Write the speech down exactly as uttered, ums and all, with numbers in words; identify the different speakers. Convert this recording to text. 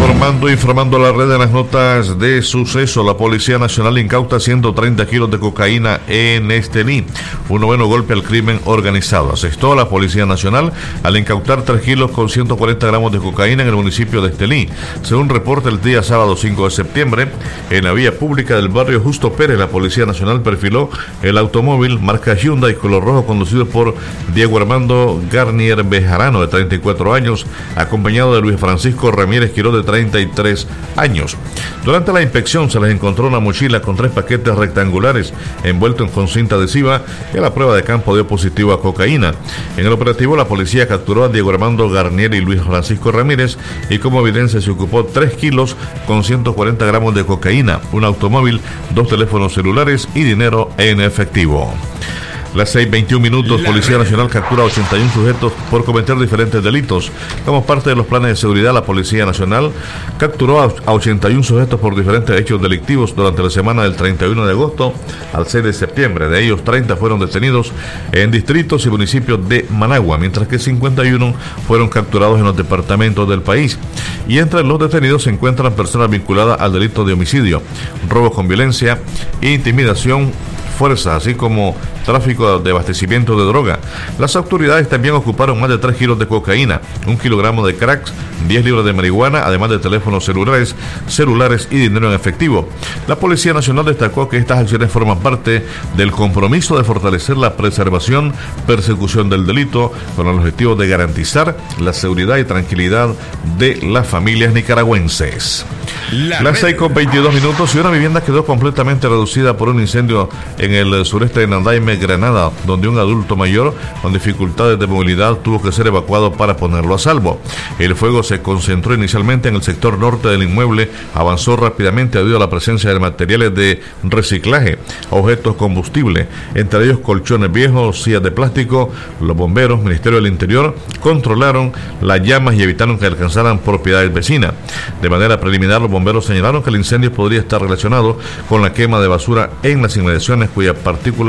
Speaker 1: Informando, informando a la red de las notas de suceso, la Policía Nacional incauta ciento treinta kilos de cocaína en Estelí. Un noveno golpe al crimen organizado. Asestó a la Policía Nacional al incautar tres kilos con ciento cuarenta gramos de cocaína en el municipio de Estelí. Según reporta el día sábado cinco de septiembre, en la vía pública del barrio Justo Pérez, la Policía Nacional perfiló el automóvil marca Hyundai color rojo conducido por Diego Armando Garnier Bejarano, de treinta y cuatro años, acompañado de Luis Francisco Ramírez Quiró, de treinta y tres años. Durante la inspección se les encontró una mochila con tres paquetes rectangulares envueltos con cinta adhesiva que la prueba de campo dio positivo a cocaína. En el operativo la policía capturó a Diego Armando Garnier y Luis Francisco Ramírez y como evidencia se ocupó tres kilos con ciento cuarenta gramos de cocaína, un automóvil, dos teléfonos celulares y dinero en efectivo. Las seis veintiún minutos, Policía Nacional captura a ochenta y uno sujetos por cometer diferentes delitos. Como parte de los planes de seguridad, la Policía Nacional capturó a ochenta y uno sujetos por diferentes hechos delictivos durante la semana del treinta y uno de agosto al seis de septiembre. De ellos, treinta fueron detenidos en distritos y municipios de Managua, mientras que cincuenta y uno fueron capturados en los departamentos del país. Y entre los detenidos se encuentran personas vinculadas al delito de homicidio, robo con violencia, intimidación, fuerza, así como tráfico de abastecimiento de droga. Las autoridades también ocuparon más de tres kilos de cocaína, un kilogramo de cracks, diez libras de marihuana, además de teléfonos celulares, celulares y dinero en efectivo. La Policía Nacional destacó que estas acciones forman parte del compromiso de fortalecer la preservación, persecución del delito, con el objetivo de garantizar la seguridad y tranquilidad de las familias nicaragüenses. La Las seis con veintidós minutos y una vivienda quedó completamente reducida por un incendio en el sureste de Nandaime, Granada, donde un adulto mayor con dificultades de movilidad tuvo que ser evacuado para ponerlo a salvo. El fuego se concentró inicialmente en el sector norte del inmueble, avanzó rápidamente debido a la presencia de materiales de reciclaje, objetos combustibles, entre ellos colchones viejos, sillas de plástico. Los bomberos, Ministerio del Interior, controlaron las llamas y evitaron que alcanzaran propiedades vecinas. De manera preliminar, los bomberos señalaron que el incendio podría estar relacionado con la quema de basura en las inmediaciones cuya partícula